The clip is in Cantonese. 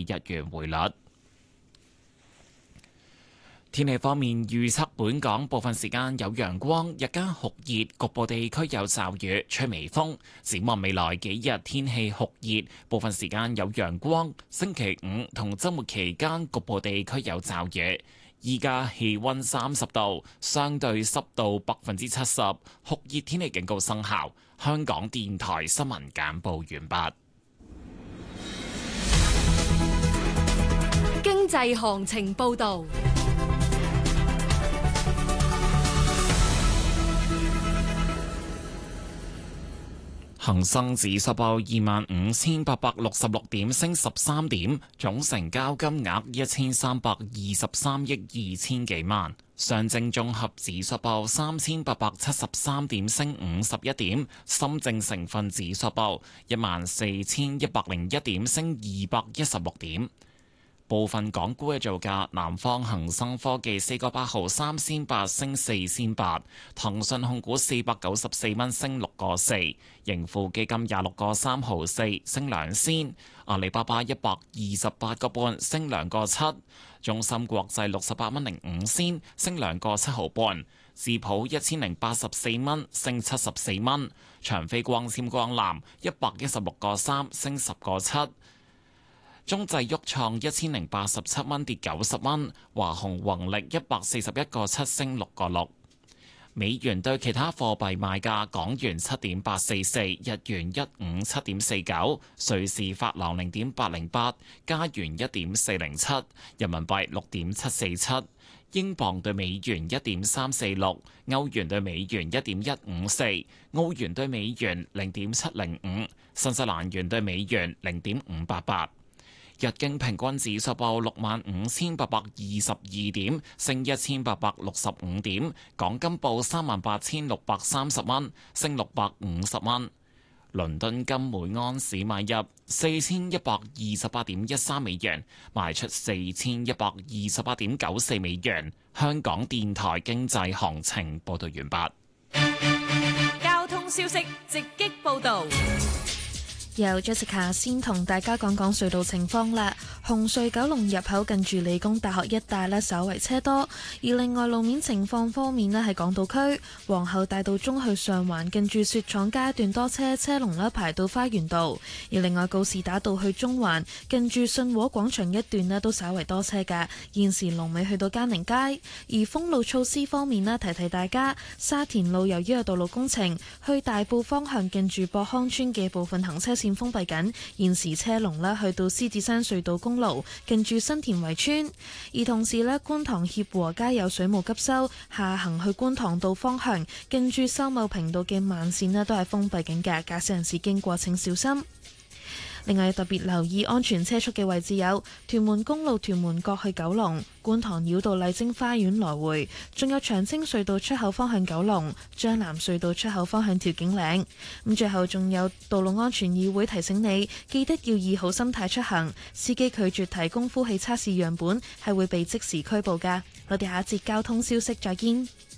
日元匯率。天氣方面，預測本港部分時間有陽光，日間酷熱，局部地區有驟雨，吹微風。展望未來幾日天氣酷熱，部分時間有陽光。星期五同週末期間局部地區有驟雨。依家氣溫30度，相對濕度70%，酷熱天氣警告生效。香港電台新聞簡報完畢。 經濟行情報導。 恒生指數報25,866點，升13點，總成交金額1323億2千幾萬。上證綜合指數報3873點，升51點。深證成分指數報14101點，升216點。部分港股嘅造價：南方恒生科技4個8毫3仙8，升4仙8；騰訊控股494蚊，升6個4；盈富基金26個3毫4，升2仙；阿里巴巴128個半，升2個7；中芯國際68蚊05仙，升2個7毫半；智普1084蚊，升74蚊；長飛光纖光纜116個3，升10個7。中製旭創1087蚊，跌90蚊；華虹宏力141個7，升6個6。美元對其他貨幣賣價：港元7.844，日元157.49，瑞士法郎0.808，加元1.407，人民幣6.747，英鎊對美元1.346，歐元對美元1.154，澳元對美元0.705，新西蘭元對美元0.588。日經平均指數報65,822點，升1865點。港金報38,630蚊，升650蚊。倫敦金每安士買入4128.13美元，賣出4128.94美元。香港電台經濟行情報道完畢。 交通消息直擊報道。 由 Jessica 先同大家講講隧道情況啦。紅隧九龍入口近住理工大學一帶呢，稍為車多。而另外路面情況方面呢，喺港島區皇后大道中去上環近住雪廠街一段多車，車龍呢排到花園道。而另外告士打道去中環近住信和廣場一段呢，都稍為多車㗎。現時龍尾去到嘉寧街。而封路措施方面呢，提提大家，沙田路由於有道路工程，去大埔方向近住博康村嘅部分行車線封閉緊，現時車龍呢去到獅子山隧道公路近住新田圍村。而同時呢，觀塘協和街有水務急修，下行去觀塘道方向近住秀茂坪道嘅慢線呢都係封閉緊嘅，駕駛人士經過請小心。另外特別留意安全車速嘅位置有屯門公路屯門角去九龍、觀塘繞道麗晶花園來回，仲有長青隧道出口方向九龍、將南隧道出口方向調景嶺。咁最後仲有道路安全議會提醒你，記得要以好心態出行，司機拒絕提供呼氣測試樣本係會被即時拘捕㗎。我哋下一節交通消息再見。